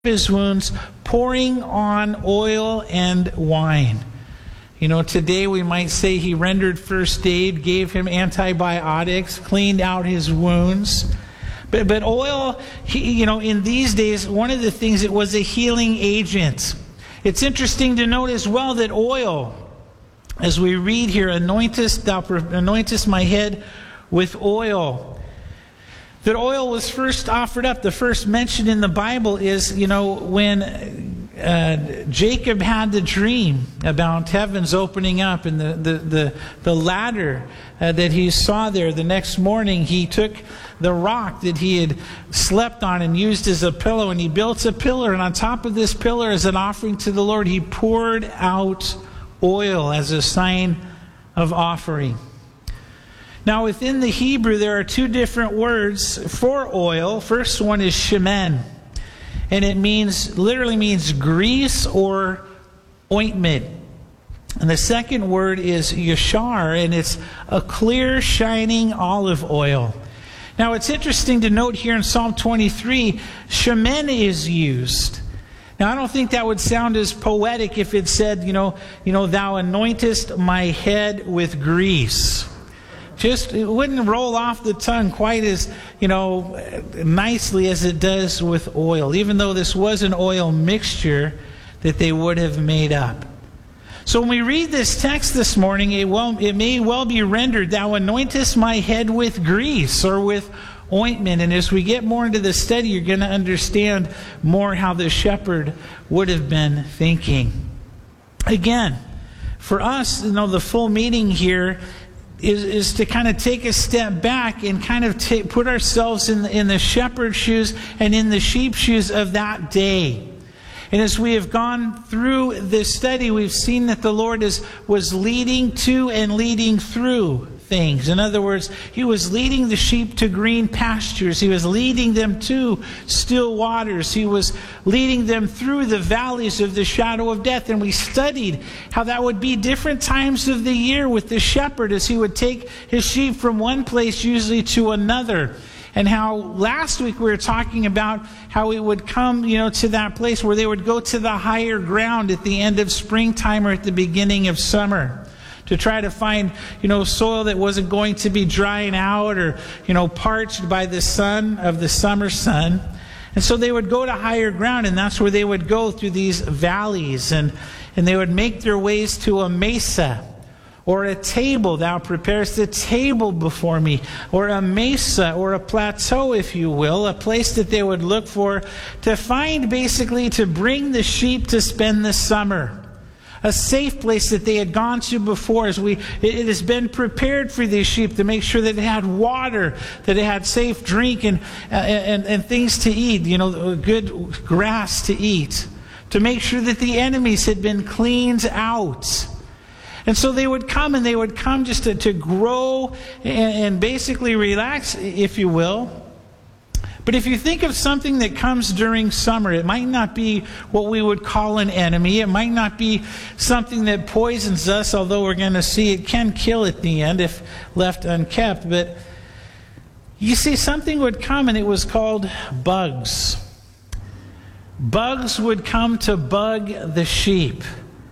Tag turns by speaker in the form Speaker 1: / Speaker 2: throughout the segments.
Speaker 1: his wounds, pouring on oil and wine. You know, today we might say he rendered first aid, gave him antibiotics, cleaned out his wounds. But oil, in these days, one of the things, it was a healing agent. It's interesting to note as well that oil, as we read here, anointest my head with oil. That oil was first offered up. The first mention in the Bible is, when Jacob had the dream about heavens opening up and the ladder that he saw there. The next morning he took the rock that he had slept on and used as a pillow, and he built a pillar, and on top of this pillar, as an offering to the Lord, he poured out oil as a sign of offering. Now, within the Hebrew, there are two different words for oil. First one is shemen, and it literally means grease or ointment. And the second word is yashar, and it's a clear, shining olive oil. Now, it's interesting to note here in Psalm 23, shemen is used. Now, I don't think that would sound as poetic if it said, thou anointest my head with grease. It wouldn't roll off the tongue quite as, nicely as it does with oil, even though this was an oil mixture that they would have made up. So when we read this text this morning, it may well be rendered, thou anointest my head with grease or with ointment. And as we get more into the study, you're going to understand more how the shepherd would have been thinking. Again, for us, the full meaning here is to kind of take a step back and kind of put ourselves in the shepherd's shoes and in the sheep's shoes of that day. And as we have gone through this study, we've seen that the Lord was leading to and leading through things. In other words, he was leading the sheep to green pastures. He was leading them to still waters. He was leading them through the valleys of the shadow of death. And we studied how that would be different times of the year with the shepherd as he would take his sheep from one place usually to another. And how last week we were talking about how it would come, to that place where they would go to the higher ground at the end of springtime or at the beginning of summer, to try to find, soil that wasn't going to be drying out or, parched by the sun of the summer sun. And so they would go to higher ground, and that's where they would go through these valleys, and they would make their ways to a mesa, or a table. Thou preparest a table before me, or a mesa, or a plateau, if you will, a place that they would look for to find, basically, to bring the sheep to spend the summer. A safe place that they had gone to before. It has been prepared for these sheep to make sure that it had water, that it had safe drink and things to eat, good grass to eat, to make sure that the enemies had been cleaned out. And so they would come just to grow and basically relax, if you will. But if you think of something that comes during summer, it might not be what we would call an enemy. It might not be something that poisons us, although we're going to see it can kill at the end if left unkept. But you see, something would come, and it was called bugs. Bugs would come to bug the sheep.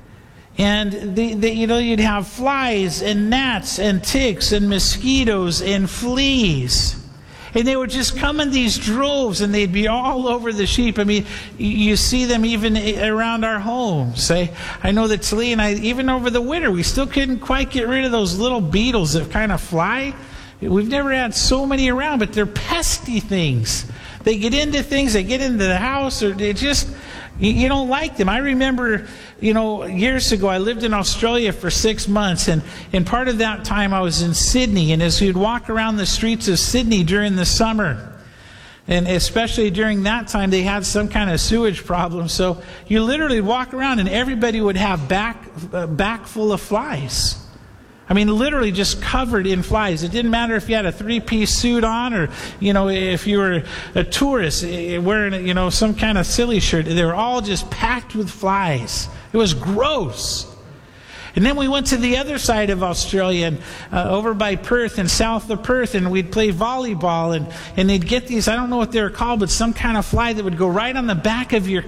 Speaker 1: And you'd have flies and gnats and ticks and mosquitoes and fleas. And they would just come in these droves, and they'd be all over the sheep. I mean, you see them even around our homes. I know that Talia and I, even over the winter, we still couldn't quite get rid of those little beetles that kind of fly. We've never had so many around, but they're pesky things. They get into things, they get into the house, or they just, you don't like them. I remember, years ago, I lived in Australia for 6 months, and part of that time I was in Sydney, and as we'd walk around the streets of Sydney during the summer, and especially during that time, they had some kind of sewage problem, so you literally walk around and everybody would have back full of flies. I mean, literally just covered in flies. It didn't matter if you had a 3-piece suit on or, if you were a tourist wearing, some kind of silly shirt. They were all just packed with flies. It was gross. And then we went to the other side of Australia, and, over by Perth and south of Perth, and we'd play volleyball, and they'd get these, I don't know what they were called, but some kind of fly that would go right on the back of your